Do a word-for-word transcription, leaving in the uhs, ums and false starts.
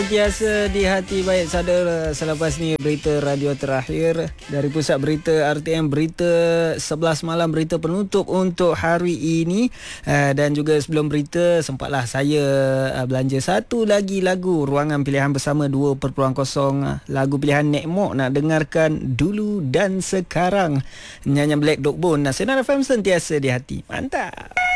Biasa di hati baik saudara. Selepas ni berita radio terakhir dari Pusat Berita R T M, berita sebelas malam, berita penutup untuk hari ini. uh, Dan juga sebelum berita, sempatlah saya uh, belanja satu lagi lagu Ruangan Pilihan Bersama dua perpuluhan kosong. Lagu pilihan Nek Mok nak dengarkan Dulu dan Sekarang, nyanyian Black Dog Bone. Sinar F M sentiasa di hati. Mantap.